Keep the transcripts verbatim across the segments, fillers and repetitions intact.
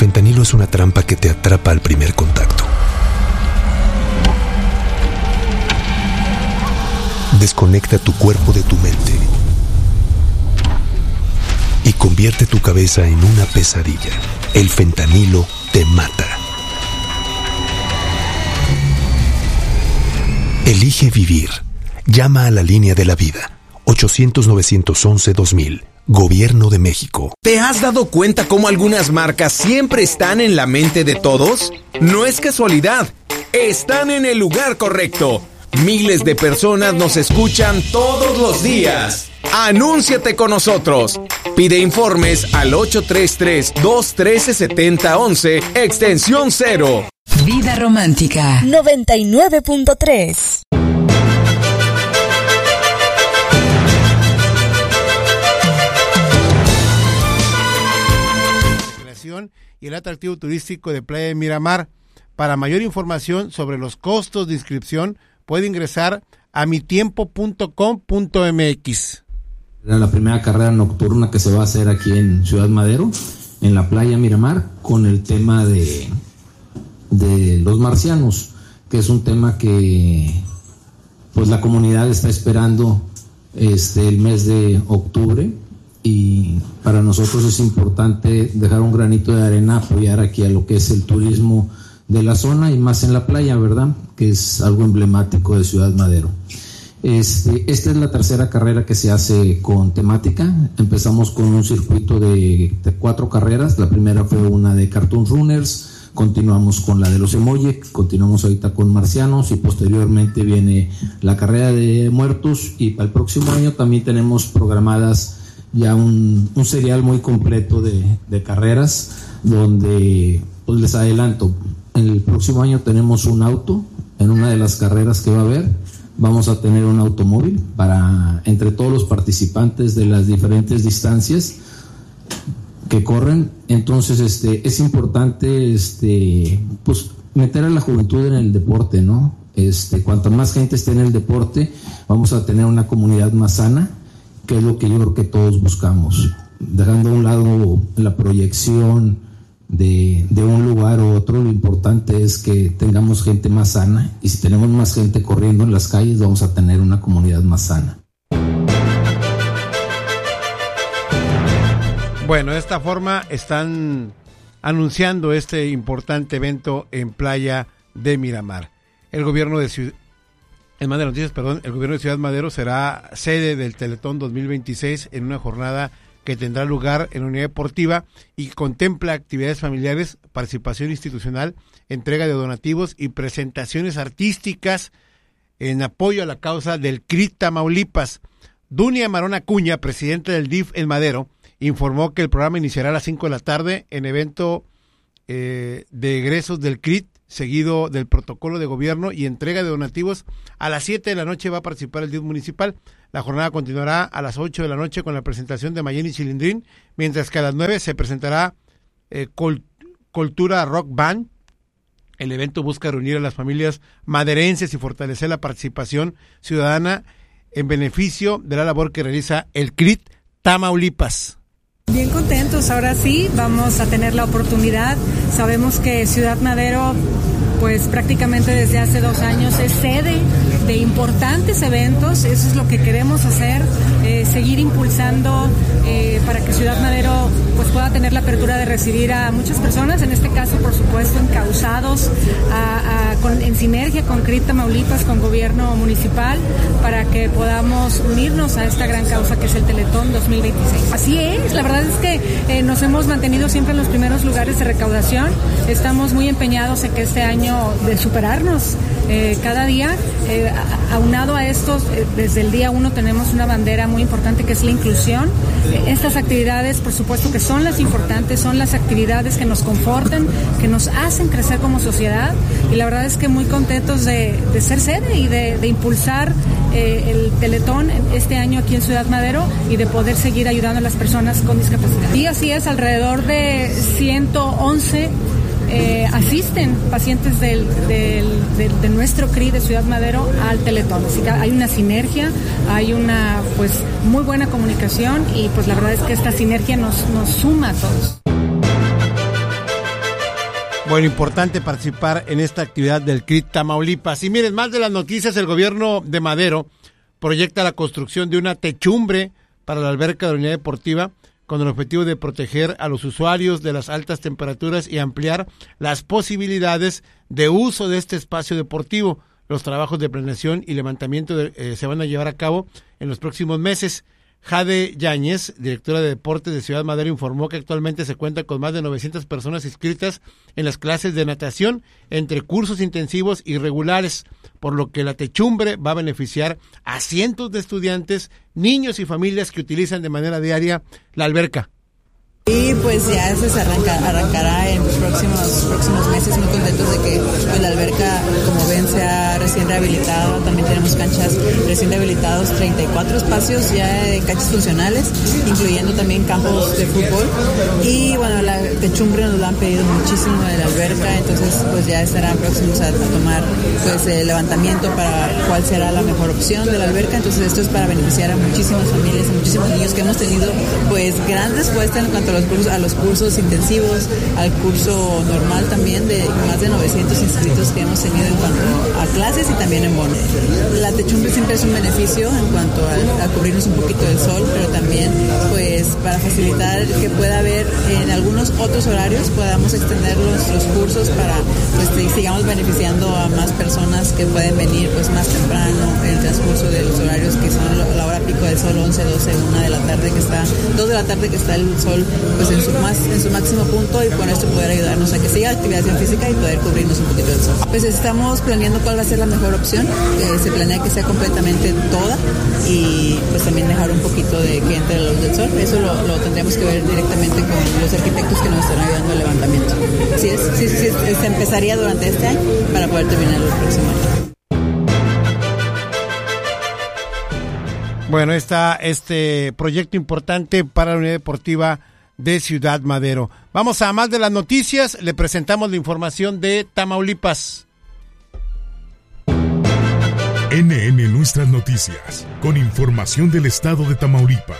fentanilo es una trampa que te atrapa al primer contacto. Desconecta tu cuerpo de tu mente y convierte tu cabeza en una pesadilla. El fentanilo te mata. Elige vivir. Llama a la línea de la vida. ochocientos, novecientos once, dos mil. Gobierno de México. ¿Te has dado cuenta cómo algunas marcas siempre están en la mente de todos? No es casualidad. Están en el lugar correcto. Miles de personas nos escuchan todos los días. Anúnciate con nosotros. Pide informes al ocho tres tres, dos uno tres, siete cero uno uno, extensión cero. Vida Romántica noventa y nueve punto tres. Y el atractivo turístico de Playa de Miramar. Para mayor información sobre los costos de inscripción, puede ingresar a mi tiempo punto com punto m x. Era la primera carrera nocturna que se va a hacer aquí en Ciudad Madero, en la Playa Miramar, con el tema de, de los marcianos, que es un tema que pues la comunidad está esperando este, el mes de octubre. Y para nosotros es importante dejar un granito de arena, apoyar aquí a lo que es el turismo de la zona y más en la playa, ¿verdad? Que es algo emblemático de Ciudad Madero. Este, esta es la tercera carrera que se hace con temática. Empezamos con un circuito de, de cuatro carreras. La primera fue una de Cartoon Runners, continuamos con la de los emoji, continuamos ahorita con marcianos y posteriormente viene la carrera de muertos, y para el próximo año también tenemos programadas ya un, un serial muy completo de, de carreras, donde pues les adelanto, el próximo año tenemos un auto en una de las carreras que va a haber. Vamos a tener un automóvil para entre todos los participantes de las diferentes distancias que corren. Entonces este es importante este pues meter a la juventud en el deporte, ¿no? Este, cuanto más gente esté en el deporte, vamos a tener una comunidad más sana, que es lo que yo creo que todos buscamos, dejando a un lado la proyección de, de un lugar u otro. Lo importante es que tengamos gente más sana, y si tenemos más gente corriendo en las calles, vamos a tener una comunidad más sana. Bueno, de esta forma están anunciando este importante evento en Playa de Miramar. El gobierno de Ciudad En más de noticias, perdón, el gobierno de Ciudad Madero será sede del Teletón dos mil veintiséis en una jornada que tendrá lugar en la unidad deportiva y contempla actividades familiares, participación institucional, entrega de donativos y presentaciones artísticas en apoyo a la causa del C R I T Tamaulipas. Dunia Marón Acuña, presidenta del D I F en Madero, informó que el programa iniciará a las cinco de la tarde en evento eh, de egresos del C R I T, seguido del protocolo de gobierno y entrega de donativos. A las siete de la noche va a participar el D I F municipal. La jornada continuará a las ocho de la noche con la presentación de Mayeni Chilindrín, mientras que a las nueve se presentará eh, Col- Cultura Rock Band. El evento busca reunir a las familias maderenses y fortalecer la participación ciudadana en beneficio de la labor que realiza el C R I T Tamaulipas. Bien contentos, ahora sí vamos a tener la oportunidad. Sabemos que Ciudad Madero, pues prácticamente desde hace dos años es sede de importantes eventos. Eso es lo que queremos hacer, eh, seguir impulsando eh, para que Ciudad Madero pues pueda tener la apertura de recibir a muchas personas, en este caso por supuesto encausados a, a, con, en sinergia con C R I T Tamaulipas, con gobierno municipal, para que podamos unirnos a esta gran causa que es el Teletón dos mil veintiséis. Así es, la verdad es que eh, nos hemos mantenido siempre en los primeros lugares de recaudación. Estamos muy empeñados en que este año de superarnos eh, cada día. Eh, aunado a esto, eh, desde el día uno tenemos una bandera muy importante que es la inclusión. Eh, estas actividades, por supuesto que son las importantes, son las actividades que nos confortan, que nos hacen crecer como sociedad, y la verdad es que muy contentos de, de ser sede y de, de impulsar eh, el Teletón este año aquí en Ciudad Madero y de poder seguir ayudando a las personas con discapacidad. Y así es, alrededor de ciento once Eh, asisten pacientes del, del, del, de nuestro C R I de Ciudad Madero al Teletón. Así que hay una sinergia, hay una pues muy buena comunicación, y pues la verdad es que esta sinergia nos, nos suma a todos. Bueno, importante participar en esta actividad del C R I T Tamaulipas. Y miren, más de las noticias, el gobierno de Madero proyecta la construcción de una techumbre para la alberca de la unidad deportiva con el objetivo de proteger a los usuarios de las altas temperaturas y ampliar las posibilidades de uso de este espacio deportivo. Los trabajos de planeación y levantamiento de, eh, se van a llevar a cabo en los próximos meses. Jade Yáñez, directora de Deportes de Ciudad Madero, informó que actualmente se cuenta con más de novecientas personas inscritas en las clases de natación entre cursos intensivos y regulares, por lo que la techumbre va a beneficiar a cientos de estudiantes, niños y familias que utilizan de manera diaria la alberca. Y pues ya se arranca, arrancará en los próximos, próximos meses, muy contentos de que pues, la alberca, como ven, sea recién rehabilitada. También tenemos canchas recién rehabilitados, treinta y cuatro espacios ya de canchas funcionales, incluyendo también campos de fútbol. Y bueno, la techumbre nos lo han pedido muchísimo de la alberca, entonces pues ya estarán próximos a, a tomar pues el levantamiento para cuál será la mejor opción de la alberca. Entonces esto es para beneficiar a muchísimas familias y muchísimos niños que hemos tenido pues gran respuesta en cuanto a los cursos, a los cursos intensivos, al curso normal también, de más de novecientos inscritos que hemos tenido en cuanto a clases y también en bonos. La techumbre siempre es un beneficio en cuanto a, a cubrirnos un poquito del sol, pero también pues para facilitar que pueda haber en algunos otros horarios, podamos extender los, los cursos para pues sigamos beneficiando a más personas que pueden venir pues más temprano en el transcurso de los horarios que son la hora pico del sol, once, doce, una de la tarde que está, dos de la tarde que está el sol pues en su más en su máximo punto, y con esto poder ayudarnos a que siga la actividad física y poder cubrirnos un poquito del sol. Pues estamos planeando cuál va a ser la mejor opción. Eh, se planea que sea completamente toda y pues también dejar un poquito de que entre la luz del sol. Eso lo, lo tendremos que ver directamente con los arquitectos que nos están ayudando al levantamiento. Sí, es, sí, sí, sí, se empezaría durante este año para poder terminar el próximo año. Bueno, está este proyecto importante para la unidad deportiva de Ciudad Madero. Vamos a más de las noticias. Le presentamos la información de Tamaulipas. N N Nuestras Noticias, con información del estado de Tamaulipas.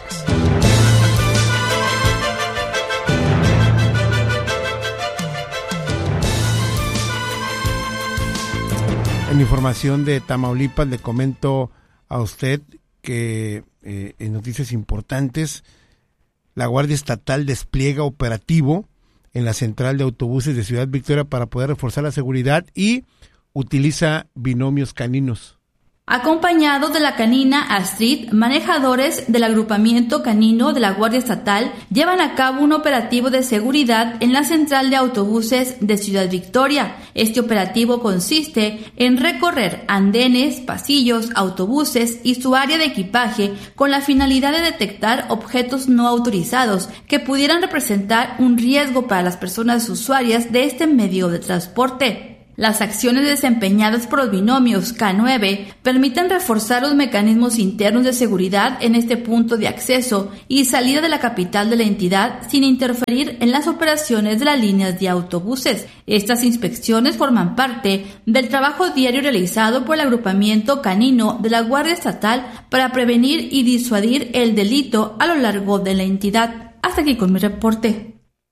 En información de Tamaulipas le comento a usted que eh, en noticias importantes, la Guardia Estatal despliega operativo en la central de autobuses de Ciudad Victoria para poder reforzar la seguridad y utiliza binomios caninos. Acompañados de la canina Astrid, manejadores del agrupamiento canino de la Guardia Estatal llevan a cabo un operativo de seguridad en la central de autobuses de Ciudad Victoria. Este operativo consiste en recorrer andenes, pasillos, autobuses y su área de equipaje con la finalidad de detectar objetos no autorizados que pudieran representar un riesgo para las personas usuarias de este medio de transporte. Las acciones desempeñadas por los binomios K nueve permiten reforzar los mecanismos internos de seguridad en este punto de acceso y salida de la capital de la entidad sin interferir en las operaciones de las líneas de autobuses. Estas inspecciones forman parte del trabajo diario realizado por el agrupamiento canino de la Guardia Estatal para prevenir y disuadir el delito a lo largo de la entidad. Hasta aquí con mi reporte.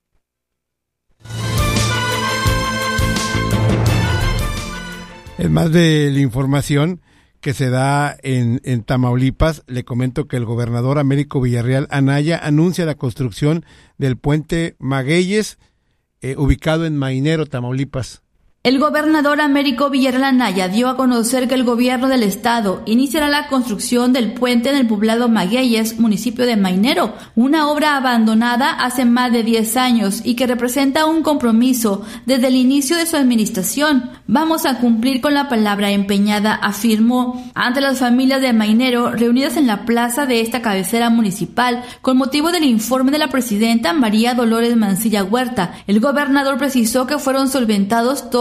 Es más de la información que se da en, en Tamaulipas. Le comento que el gobernador Américo Villarreal Anaya anuncia la construcción del puente Magueyes, eh, ubicado en Mainero, Tamaulipas. El gobernador Américo Villarreal Anaya dio a conocer que el gobierno del estado iniciará la construcción del puente en el poblado Magueyes, municipio de Mainero, una obra abandonada hace más de diez años y que representa un compromiso desde el inicio de su administración. Vamos a cumplir con la palabra empeñada, afirmó ante las familias de Mainero reunidas en la plaza de esta cabecera municipal con motivo del informe de la presidenta María Dolores Mancilla Huerta. El gobernador precisó que fueron solventados todos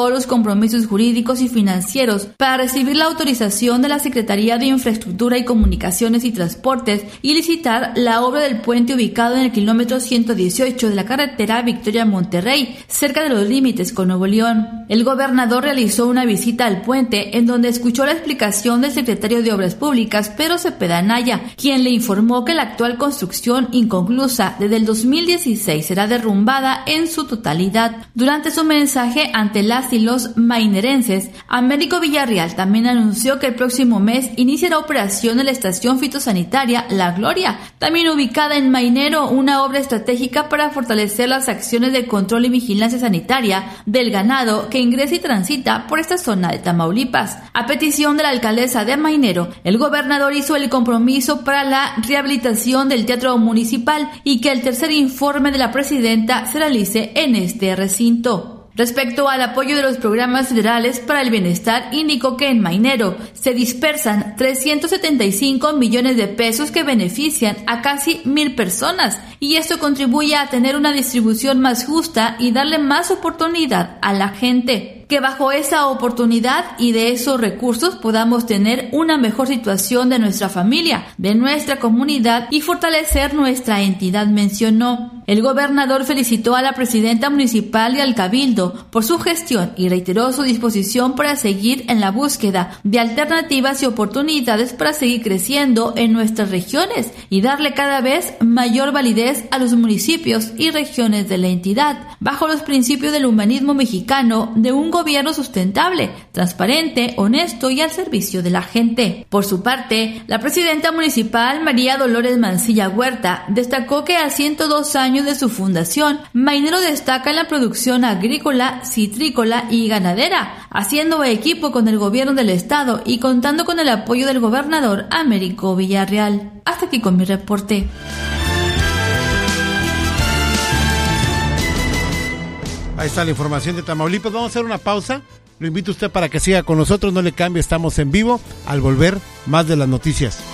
todos los compromisos jurídicos y financieros para recibir la autorización de la Secretaría de Infraestructura y Comunicaciones y Transportes y licitar la obra del puente ubicado en el kilómetro ciento dieciocho de la carretera Victoria-Monterrey, cerca de los límites con Nuevo León. El gobernador realizó una visita al puente en donde escuchó la explicación del secretario de Obras Públicas, Pedro Cepeda Anaya, quien le informó que la actual construcción inconclusa desde el dos mil dieciséis será derrumbada en su totalidad. Durante su mensaje ante las y los mainerenses, Américo Villarreal también anunció que el próximo mes iniciará operación en la estación fitosanitaria La Gloria, también ubicada en Mainero, una obra estratégica para fortalecer las acciones de control y vigilancia sanitaria del ganado que ingresa y transita por esta zona de Tamaulipas. A petición de la alcaldesa de Mainero, el gobernador hizo el compromiso para la rehabilitación del Teatro Municipal y que el tercer informe de la presidenta se realice en este recinto. Respecto al apoyo de los programas federales para el bienestar, indicó que en Mainero se dispersan trescientos setenta y cinco millones de pesos que benefician a casi mil personas y esto contribuye a tener una distribución más justa y darle más oportunidad a la gente. Que bajo esa oportunidad y de esos recursos podamos tener una mejor situación de nuestra familia, de nuestra comunidad y fortalecer nuestra entidad, mencionó. El gobernador felicitó a la presidenta municipal y al cabildo por su gestión y reiteró su disposición para seguir en la búsqueda de alternativas y oportunidades para seguir creciendo en nuestras regiones y darle cada vez mayor validez a los municipios y regiones de la entidad, bajo los principios del humanismo mexicano de un gobierno sustentable, transparente, honesto y al servicio de la gente. Por su parte, la presidenta municipal María Dolores Mancilla Huerta destacó que a ciento dos años de su fundación, Mainero destaca en la producción agrícola, citrícola y ganadera, haciendo equipo con el gobierno del estado y contando con el apoyo del gobernador Américo Villarreal. Hasta aquí con mi reporte. Ahí está la información de Tamaulipas. Vamos a hacer una pausa. Lo invito a usted para que siga con nosotros. No le cambie, estamos en vivo. Al volver, más de las noticias.